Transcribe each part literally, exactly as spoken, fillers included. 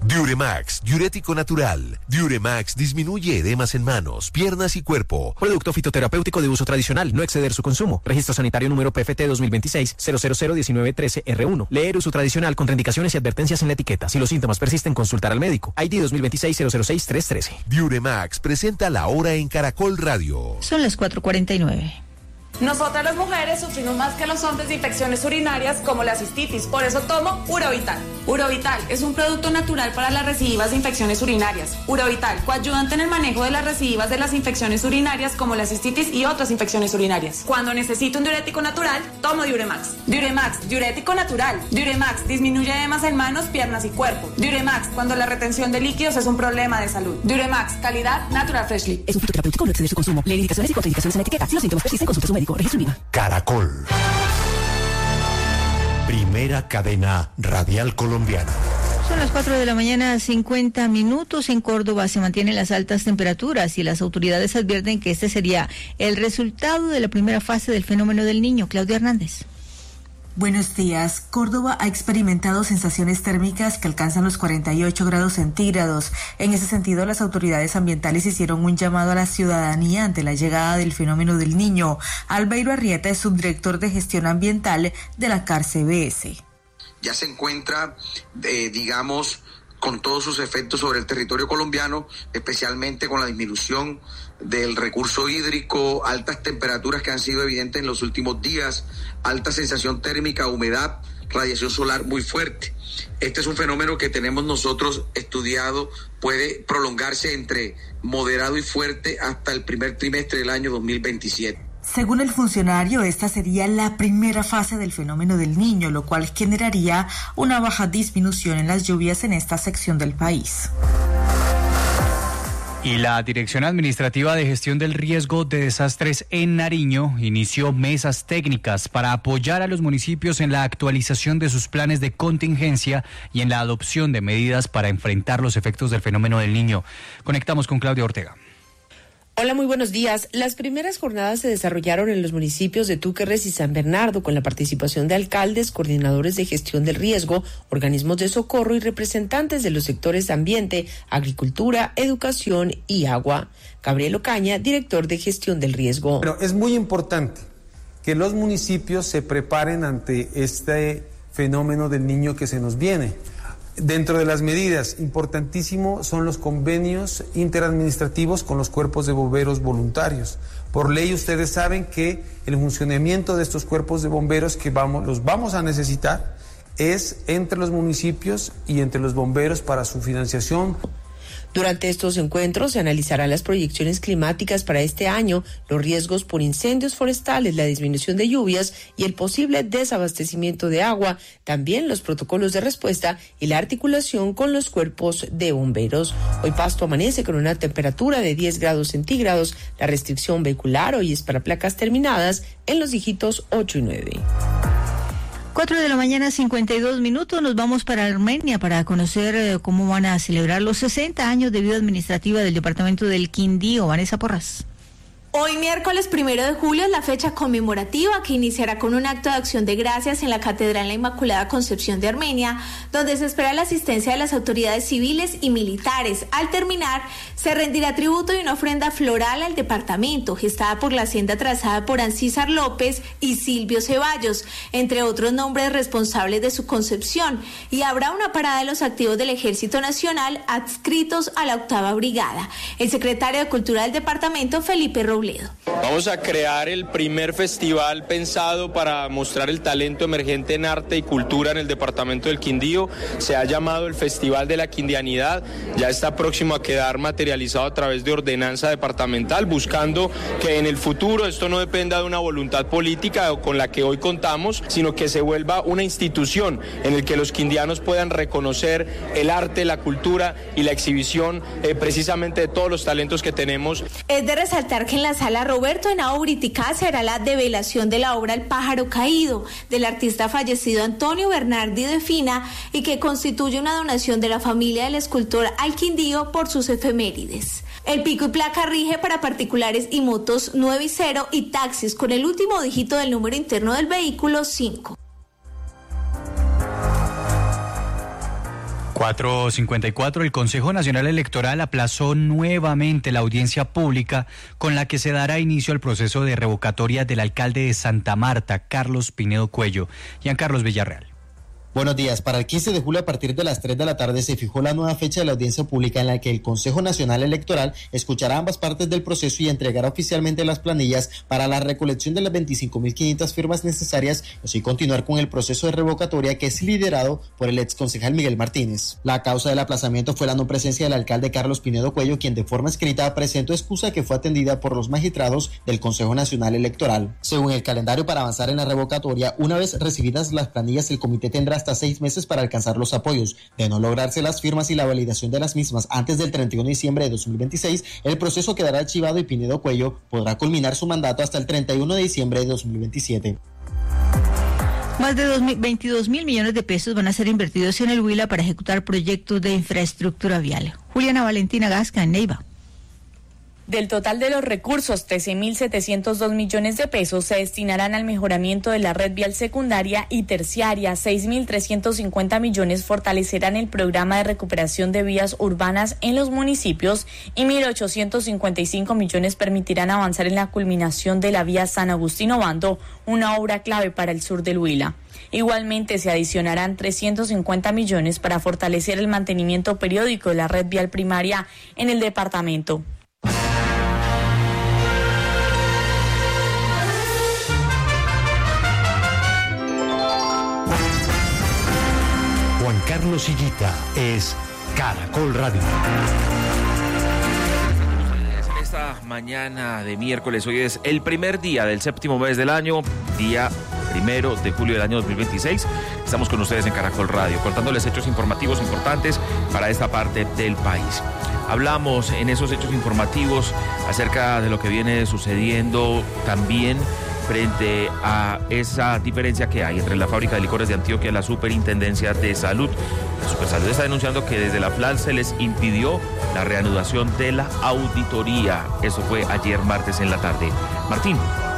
Diuremax, diurético natural. Diuremax disminuye edemas en manos, piernas y cuerpo. Producto fitoterapéutico de uso tradicional, no exceder su consumo. Registro sanitario número P F T dos mil veintiséis cero cero cero diecinueve trece R uno. Leer uso tradicional, contraindicaciones y advertencias en la etiqueta. Si los síntomas persisten, consultar al médico. I D dos mil veintiséis cero cero seis tres trece. Diuremax presenta la hora en Caracol Radio. Son las cuatro cuarenta y nueve. Nosotras las mujeres sufrimos más que los hombres de infecciones urinarias como la cistitis, por eso tomo Urovital. Urovital es un producto natural para las recidivas de infecciones urinarias. Urovital, coayudante en el manejo de las recidivas de las infecciones urinarias como la cistitis y otras infecciones urinarias. Cuando necesito un diurético natural, tomo Diuremax. Diuremax, diurético natural. Diuremax disminuye edemas en manos, piernas y cuerpo. Diuremax, cuando la retención de líquidos es un problema de salud. Diuremax, calidad Natural Freshly. Es un fitoterapéutico, no exceder su consumo. Lee indicaciones y contraindicaciones en la etiqueta. Si los síntomas persisten, consulte a su médico. Caracol. Primera cadena radial colombiana. Son las cuatro de la mañana, cincuenta minutos. En Córdoba se mantienen las altas temperaturas y las autoridades advierten que este sería el resultado de la primera fase del fenómeno del Niño. Claudia Hernández. Buenos días. Córdoba ha experimentado sensaciones térmicas que alcanzan los cuarenta y ocho grados centígrados. En ese sentido, las autoridades ambientales hicieron un llamado a la ciudadanía ante la llegada del fenómeno del Niño. Albeiro Arrieta es subdirector de gestión ambiental de la C A R C B S. Ya se encuentra, eh, digamos, con todos sus efectos sobre el territorio colombiano, especialmente con la disminución del recurso hídrico, altas temperaturas que han sido evidentes en los últimos días, alta sensación térmica, humedad, radiación solar muy fuerte. Este es un fenómeno que tenemos nosotros estudiado, puede prolongarse entre moderado y fuerte hasta el primer trimestre del año dos mil veintisiete. Según el funcionario, esta sería la primera fase del fenómeno del Niño, lo cual generaría una baja disminución en las lluvias en esta sección del país. Y la Dirección Administrativa de Gestión del Riesgo de Desastres en Nariño inició mesas técnicas para apoyar a los municipios en la actualización de sus planes de contingencia y en la adopción de medidas para enfrentar los efectos del fenómeno del Niño. Conectamos con Claudia Ortega. Hola, muy buenos días. Las primeras jornadas se desarrollaron en los municipios de Túquerres y San Bernardo con la participación de alcaldes, coordinadores de gestión del riesgo, organismos de socorro y representantes de los sectores ambiente, agricultura, educación y agua. Gabriel Ocaña, director de gestión del riesgo. Pero es muy importante que los municipios se preparen ante este fenómeno del Niño que se nos viene. Dentro de las medidas, importantísimo son los convenios interadministrativos con los cuerpos de bomberos voluntarios. Por ley ustedes saben que el funcionamiento de estos cuerpos de bomberos que vamos, los vamos a necesitar es entre los municipios y entre los bomberos para su financiación. Durante estos encuentros se analizarán las proyecciones climáticas para este año, los riesgos por incendios forestales, la disminución de lluvias y el posible desabastecimiento de agua, también los protocolos de respuesta y la articulación con los cuerpos de bomberos. Hoy Pasto amanece con una temperatura de diez grados centígrados. La restricción vehicular hoy es para placas terminadas en los dígitos ocho y nueve. Cuatro de la mañana, cincuenta y dos minutos. Nos vamos para Armenia para conocer eh, cómo van a celebrar los sesenta años de vida administrativa del departamento del Quindío. Vanessa Porras. Hoy, miércoles primero de julio, es la fecha conmemorativa que iniciará con un acto de acción de gracias en la Catedral La Inmaculada Concepción de Armenia, donde se espera la asistencia de las autoridades civiles y militares. Al terminar, se rendirá tributo y una ofrenda floral al departamento, gestada por la hacienda trazada por Ancísar López y Silvio Ceballos, entre otros nombres responsables de su concepción, y habrá una parada de los activos del Ejército Nacional adscritos a la octava brigada. El secretario de Cultura del departamento, Felipe Robledo. Vamos a crear el primer festival pensado para mostrar el talento emergente en arte y cultura en el departamento del Quindío. Se ha llamado el Festival de la Quindianidad. Ya está próximo a quedar materializado a través de ordenanza departamental, buscando que en el futuro esto no dependa de una voluntad política con la que hoy contamos, sino que se vuelva una institución en el que los quindianos puedan reconocer el arte, la cultura y la exhibición eh, precisamente de todos los talentos que tenemos. Es de resaltar que en la sala Roberto Henao Briticá será la develación de la obra El pájaro caído del artista fallecido Antonio Bernardi de Fina y que constituye una donación de la familia del escultor al Quindío por sus efemérides. El pico y placa rige para particulares y motos nueve y cero y taxis con el último dígito del número interno del vehículo cinco. cuatro cincuenta y cuatro, el Consejo Nacional Electoral aplazó nuevamente la audiencia pública con la que se dará inicio al proceso de revocatoria del alcalde de Santa Marta, Carlos Pinedo Cuello. Giancarlos Villarreal. Buenos días. Para el quince de julio a partir de las tres de la tarde se fijó la nueva fecha de la audiencia pública en la que el Consejo Nacional Electoral escuchará ambas partes del proceso y entregará oficialmente las planillas para la recolección de las veinticinco mil quinientas firmas necesarias y así continuar con el proceso de revocatoria que es liderado por el ex concejal Miguel Martínez. La causa del aplazamiento fue la no presencia del alcalde Carlos Pinedo Cuello, quien de forma escrita presentó excusa que fue atendida por los magistrados del Consejo Nacional Electoral. Según el calendario para avanzar en la revocatoria, una vez recibidas las planillas, el comité tendrá hasta seis meses para alcanzar los apoyos. De no lograrse las firmas y la validación de las mismas antes del treinta y uno de diciembre de dos mil veintiséis, el proceso quedará archivado y Pinedo Cuello podrá culminar su mandato hasta el treinta y uno de diciembre de dos mil veintisiete. Más de veintidós mil millones de pesos van a ser invertidos en el Huila para ejecutar proyectos de infraestructura vial. Juliana Valentina Gasca, en Neiva. Del total de los recursos, trece mil setecientos dos millones de pesos se destinarán al mejoramiento de la red vial secundaria y terciaria, seis mil trescientos cincuenta millones fortalecerán el programa de recuperación de vías urbanas en los municipios y mil ochocientos cincuenta y cinco millones permitirán avanzar en la culminación de la vía San Agustín Obando, una obra clave para el sur del Huila. Igualmente se adicionarán trescientos cincuenta millones para fortalecer el mantenimiento periódico de la red vial primaria en el departamento. Carlos Higuita es Caracol Radio. En esta mañana de miércoles, hoy es el primer día del séptimo mes del año, día primero de julio del año dos mil veintiséis. Estamos con ustedes en Caracol Radio, contándoles hechos informativos importantes para esta parte del país. Hablamos en esos hechos informativos acerca de lo que viene sucediendo también frente a esa diferencia que hay entre la Fábrica de Licores de Antioquia y la Superintendencia de Salud. La Supersalud está denunciando que desde la F L A se les impidió la reanudación de la auditoría. Eso fue ayer martes en la tarde. Martín.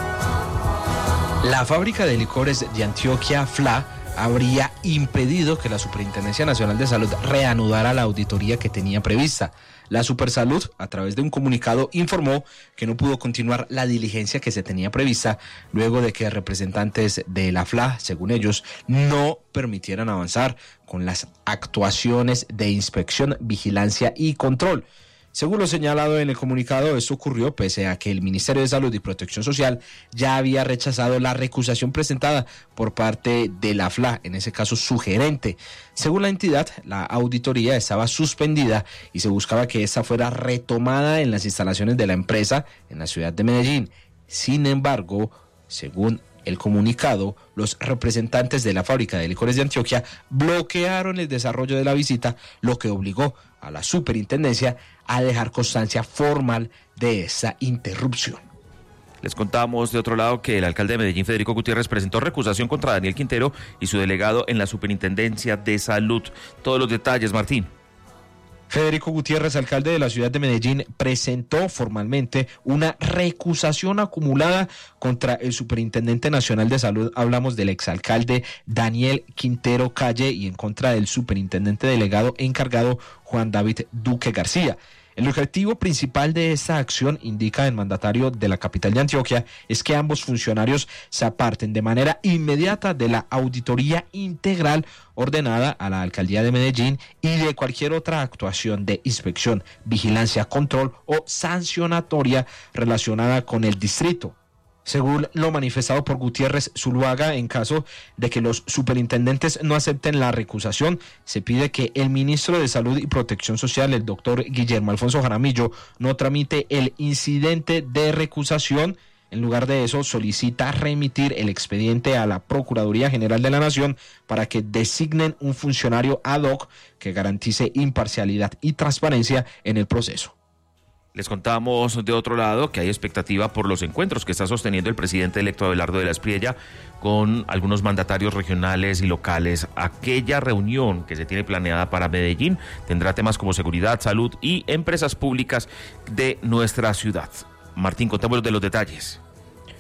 La Fábrica de Licores de Antioquia, F L A, habría impedido que la Superintendencia Nacional de Salud reanudara la auditoría que tenía prevista. La Supersalud, a través de un comunicado, informó que no pudo continuar la diligencia que se tenía prevista luego de que representantes de la F L A, según ellos, no permitieran avanzar con las actuaciones de inspección, vigilancia y control. Según lo señalado en el comunicado, esto ocurrió pese a que el Ministerio de Salud y Protección Social ya había rechazado la recusación presentada por parte de la F L A, en ese caso su gerente. Según la entidad, la auditoría estaba suspendida y se buscaba que esta fuera retomada en las instalaciones de la empresa en la ciudad de Medellín. Sin embargo, según el comunicado, los representantes de la Fábrica de Licores de Antioquia bloquearon el desarrollo de la visita, lo que obligó a la superintendencia a dejar constancia formal de esa interrupción. Les contamos de otro lado que el alcalde de Medellín, Federico Gutiérrez, presentó recusación contra Daniel Quintero y su delegado en la Superintendencia de Salud. Todos los detalles, Martín. Federico Gutiérrez, alcalde de la ciudad de Medellín, presentó formalmente una recusación acumulada contra el Superintendente Nacional de Salud. Hablamos del exalcalde Daniel Quintero Calle y en contra del superintendente delegado encargado Juan David Duque García. El objetivo principal de esta acción, indica el mandatario de la capital de Antioquia, es que ambos funcionarios se aparten de manera inmediata de la auditoría integral ordenada a la alcaldía de Medellín y de cualquier otra actuación de inspección, vigilancia, control o sancionatoria relacionada con el distrito. Según lo manifestado por Gutiérrez Zuluaga, en caso de que los superintendentes no acepten la recusación, se pide que el ministro de Salud y Protección Social, el doctor Guillermo Alfonso Jaramillo, no tramite el incidente de recusación. En lugar de eso, solicita remitir el expediente a la Procuraduría General de la Nación para que designen un funcionario ad hoc que garantice imparcialidad y transparencia en el proceso. Les contamos de otro lado que hay expectativa por los encuentros que está sosteniendo el presidente electo Abelardo de la Espriella con algunos mandatarios regionales y locales. Aquella reunión que se tiene planeada para Medellín tendrá temas como seguridad, salud y empresas públicas de nuestra ciudad. Martín, contémoslos de los detalles.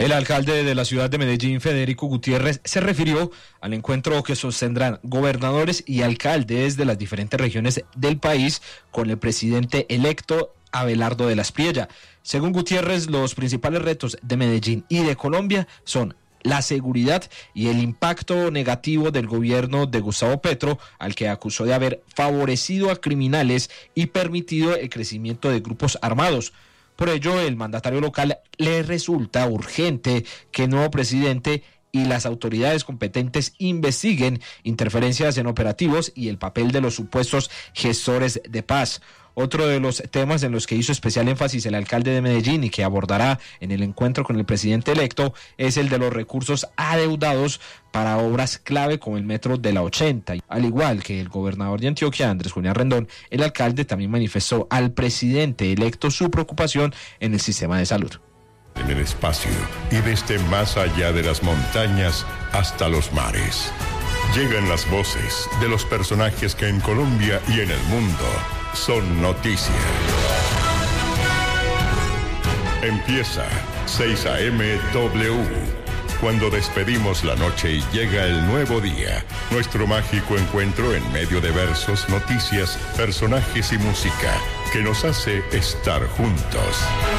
El alcalde de la ciudad de Medellín, Federico Gutiérrez, se refirió al encuentro que sostendrán gobernadores y alcaldes de las diferentes regiones del país con el presidente electo Abelardo de la Espriella. Según Gutiérrez, los principales retos de Medellín y de Colombia son la seguridad y el impacto negativo del gobierno de Gustavo Petro, al que acusó de haber favorecido a criminales y permitido el crecimiento de grupos armados. Por ello, el mandatario local le resulta urgente que el nuevo presidente y las autoridades competentes investiguen interferencias en operativos y el papel de los supuestos gestores de paz. Otro de los temas en los que hizo especial énfasis el alcalde de Medellín y que abordará en el encuentro con el presidente electo es el de los recursos adeudados para obras clave como el metro de la ochenta. Al igual que el gobernador de Antioquia, Andrés Julián Rendón, el alcalde también manifestó al presidente electo su preocupación en el sistema de salud. En el espacio y desde más allá de las montañas hasta los mares. Llegan las voces de los personajes que en Colombia y en el mundo son noticia. Empieza seis A M W. Cuando despedimos la noche y llega el nuevo día, nuestro mágico encuentro en medio de versos, noticias, personajes y música que nos hace estar juntos.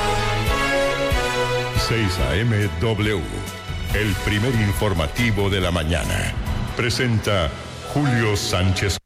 seis A M W, el primer informativo de la mañana. Presenta Julio Sánchez.